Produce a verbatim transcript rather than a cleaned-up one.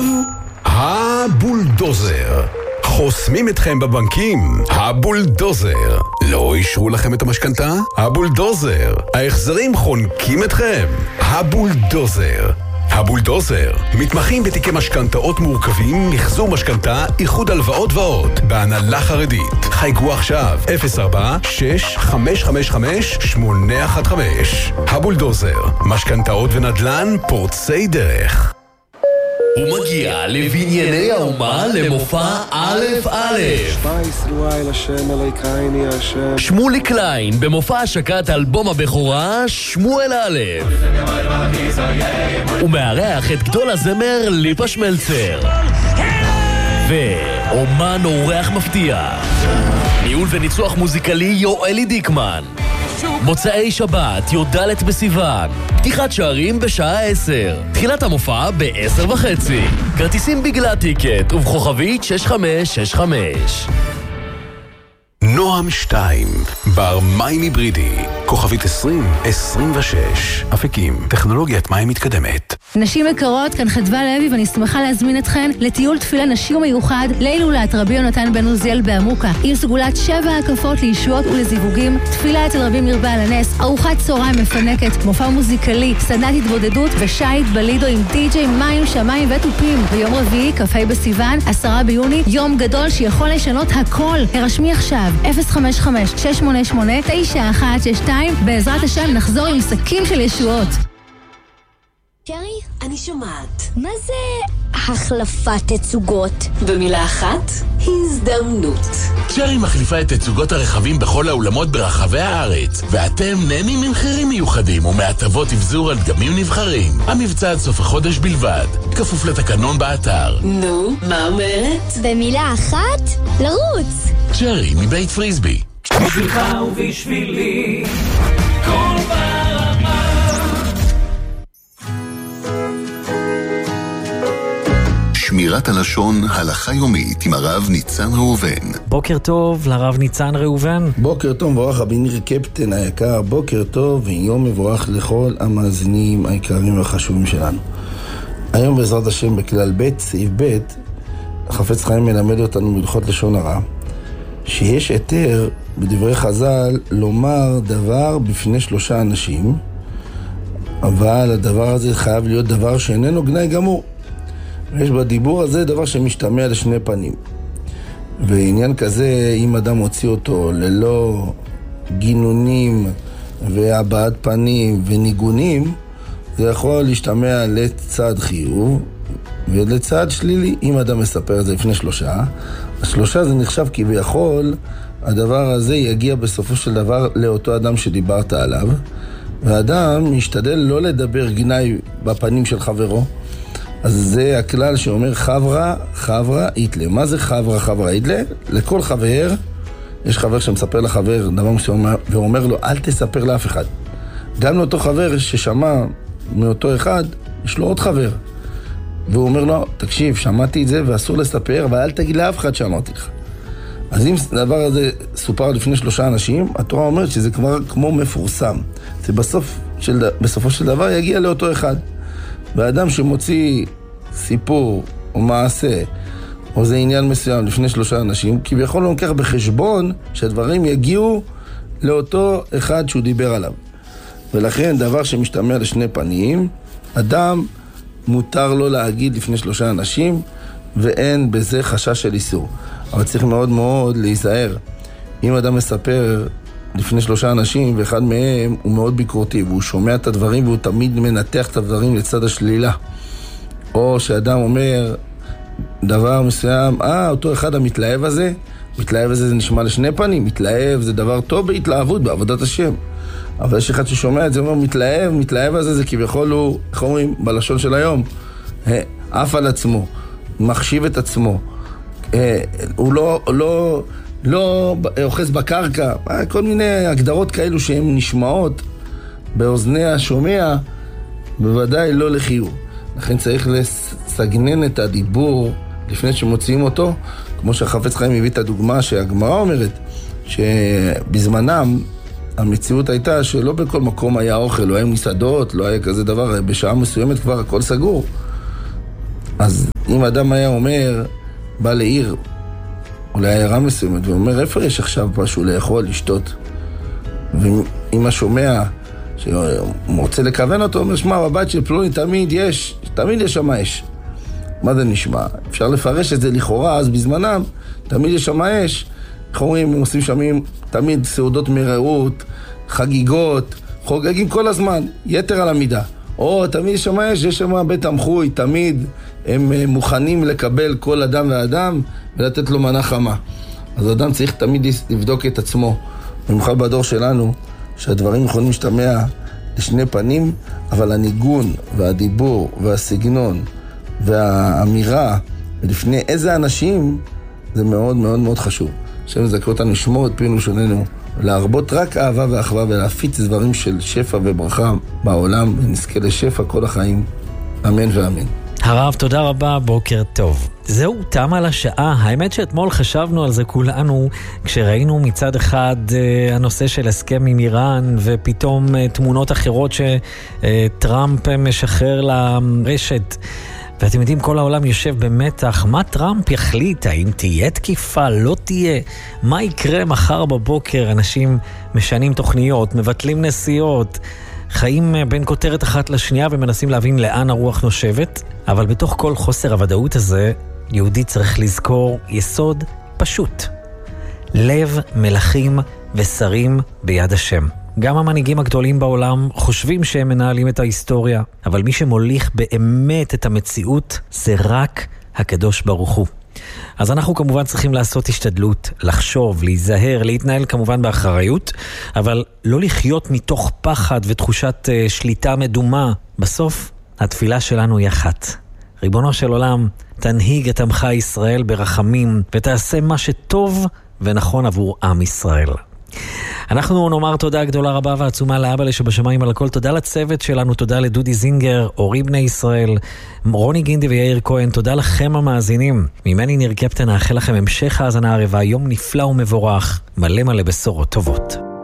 שלום, הבולדוזר. חוסמים אתכם בבנקים, הבולדוזר. לא אישרו לכם את המשכנתה? הבולדוזר. ההחזרים חונקים אתכם? הבולדוזר. הבולדוזר. מתמחים בתיקי משכנתאות מורכבים, מחזור משכנתה, איחוד הלוואות ועוד. בהנהלה חרדית. חייגו עכשיו אפס ארבע שש חמש חמש חמש שמונה אחת חמש. הבולדוזר. משכנתאות ונדל"ן פורצי דרך. הוא מגיע לבנייני האומה למופע א' א'. שמע ישראל השם אלוהינו השם. שמולי קליין במופע השקת אלבום הבכורה שמואל א'. הוא מארח את גדול הזמר ליפה שמלצר. ואומן אורח מפתיע. ניהול וניצוח מוזיקלי יואלי דיקמן. מוצאי שבת, י"ד בסיוון. פתיחת שערים בשעה עשר. תחילת המופע ב-עשר וחצי. כרטיסים בגלל טיקט ובכוכבית שש חמש שש חמש. נועם שתיים, בר מים היברידי, כוכבית עשרים עשרים ושש, אפיקים, טכנולוגיית מים מתקדמת. נשים יקרות, כאן חדווה לוי ואני שמחה להזמין אתכן לטיול תפילה נשי ומיוחד להילולת רבי יונתן בן עוזיאל בעמוקה, עם סגולת שבע הקפות לישועות ולזיווגים, תפילה אצל רבי מרבה על הנס, ארוחת צהריים מפנקת, מופע מוזיקלי, סדנת התבודדות ושייט בלידו עם די-ג'יי, מים, שמיים וטופים. ביום רביעי, כ"ה בסיוון, עשרה ביוני, יום גדול שיכול לשנות הכל. הרשמי עכשיו אפס חמש חמש שש שמונה שמונה תשע אחת שש שתיים. בעזרת השם נחזור עם שקים של ישועות. שרי, אני שומעת. מה זה החלפת תצוגות? במילה אחת, הזדמנות. שרי מחליפה את תצוגות הרכבים בכל האולמות ברחבי הארץ, ואתם נהנים ממחירים מיוחדים ומהטבות אבזור על דגמים נבחרים. המבצע עד סוף החודש בלבד, כפוף לתקנון באתר. נו, מה אומרת? במילה אחת, לרוץ. שרי מבית פריסבי. בשבילך ובשבילי כל ברמה. שמירת הלשון, הלכה יומית עם הרב ניצן ראובן. בוקר טוב לרב ניצן ראובן. בוקר טוב מבורך רבי ניר קפטן היקר. בוקר טוב ויום מבורך לכל המאזינים היקרים והחשובים שלנו. היום בעזרת השם בכלל ב' סעיף ב' חפץ חיים מלמד אותנו מלכות לשון הרע שיש היתר בדברי חז"ל לומר דבר בפני שלושה אנשים, אבל הדבר הזה חייב להיות דבר שאיננו גנאי גמור. יש בדיבור הזה דבר שמשתמע לשני פנים, ועניין כזה אם אדם הוציא אותו ללא גינונים והבעת פנים וניגונים, זה יכול להשתמע לצד חיוב ולצד שלילי. אם אדם מספר את זה לפני שלושה, השלושה זה נחשב כביכול הדבר הזה יגיע בסופו של דבר לאותו אדם שדיברת עליו, והאדם משתדל לא לדבר גנאי בפנים של חברו. אז זה הכלל שאומר חברה, חברה, איתלה. מה זה חברה, חברה, איתלה? לכל חבר, יש חבר שמספר לחבר דבר מסוים ואומר לו אל תספר לאף אחד. גם לאותו חבר ששמע מאותו אחד, יש לו עוד חבר, והוא אומר לו תקשיב, שמעתי את זה ואסור לספר, אבל אל תגיד לאף אחד שאמרתי לך. אז אם הדבר הזה סופר לפני שלושה אנשים, התורה אומרת שזה כבר כמו מפורסם. זה בסוף של, בסופו של דבר יגיע לאותו אחד. והאדם שמוציא סיפור או מעשה או זה עניין מסוים לפני שלושה אנשים, כביכול לא לוקח בחשבון שהדברים יגיעו לאותו אחד שהוא דיבר עליו. ולכן דבר שמשתמע לשני פנים, אדם מותר לו להגיד לפני שלושה אנשים, ואין בזה חשש של איסור. אבל צריך מאוד מאוד להיזהר. אם אדם מספר לפני שלושה אנשים ואחד מהם הוא מאוד ביקורתי והוא שומע את הדברים והוא תמיד מנתח את הדברים לצד השלילה, או שאדם אומר דבר מסוים, אה אותו אחד המתלהב הזה, מתלהב הזה זה נשמע לשני פנים, מתלהב זה דבר טוב בהתלהבות בעבודת השם, אבל יש אחד ששומע את זה אומר מתלהב, מתלהב הזה זה כביכול הוא, איך אומרים בלשון של היום, אף על עצמו, מחשיב את עצמו, הוא לא לא לא אוחז בקרקע, כל מיני הגדרות כאלו שהן נשמעות באוזני השומע, בוודאי לא לחיוב. לכן צריך לסגנן את הדיבור לפני שמוציאים אותו, כמו שהחפץ חיים הביא את הדוגמה שהגמרא אומרת, שבזמנם המציאות הייתה שלא בכל מקום היה אוכל, לא היה מסעדות, לא היה כזה דבר, בשעה מסוימת כבר הכל סגור. אז אם אדם היה אומר, בא לעיר, אולי העירה מסוימת, ואומר, איפה יש עכשיו משהו לאכול, לשתות? ואם השומע שהוא רוצה לכוון אותו, אומר, שמע, בבית של פלוני תמיד יש, תמיד יש שם אש. מה זה נשמע? אפשר לפרש את זה לכאורה, אז בזמנם, תמיד יש שם אש. איך אומרים, הם עושים שמים תמיד סעודות מרעות, חגיגות, חוגגים כל הזמן, יתר על המידה. או תמיד יש שם אש, יש שם בית המחוי, תמיד הם מוכנים לקבל כל אדם ואדם ולתת לו מנה חמה. אז האדם צריך תמיד לבדוק את עצמו, במיוחד בדור שלנו, שהדברים יכולים להשתמע לשני פנים, אבל הניגון והדיבור והסגנון והאמירה ולפני איזה אנשים זה מאוד מאוד מאוד חשוב. השם יזכה אותנו לשמור את פינו שוננו, להרבות רק אהבה ואחווה ולהפיץ דברים של שפע וברכה בעולם, ונזכה לשפע כל החיים. אמן ואמן. הרב, תודה רבה, בוקר טוב. זהו, תם על השעה. האמת שאתמול חשבנו על זה כולנו, כשראינו מצד אחד אה, הנושא של הסכם עם איראן, ופתאום אה, תמונות אחרות שטראמפ אה, משחרר לרשת. ואתם יודעים, כל העולם יושב במתח, מה טראמפ יחליט? האם תהיה תקיפה? לא תהיה? מה יקרה מחר בבוקר? אנשים משנים תוכניות, מבטלים נסיעות, חיים בין כותרת אחת לשנייה ומנסים להבין לאן הרוח נושבת. אבל בתוך כל חוסר הוודאות הזה, יהודי צריך לזכור יסוד פשוט. לב מלכים ושרים ביד השם. גם המנהיגים הגדולים בעולם חושבים שהם מנהלים את ההיסטוריה, אבל מי שמוליך באמת את המציאות זה רק הקדוש ברוך הוא. אז אנחנו כמובן צריכים לעשות השתדלות, לחשוב, להיזהר, להתנהל כמובן באחריות, אבל לא לחיות מתוך פחד ותחושת uh, שליטה מדומה. בסוף התפילה שלנו היא אחת. ריבונו של עולם, תנהיג את עמך ישראל ברחמים ותעשה מה שטוב ונכון עבור עם ישראל. אנחנו נאמר תודה גדולה רבה ועצומה לאבא שבשמיים על הכל. תודה לצוות שלנו, תודה לדודי זינגר, אורי בני ישראל, רוני גינדי ויאיר כהן. תודה לכם המאזינים. ממני ניר קפטן, האחל לכם המשך האזנה ערבה, יום נפלא ומבורך, מלא מלא בשורות טובות.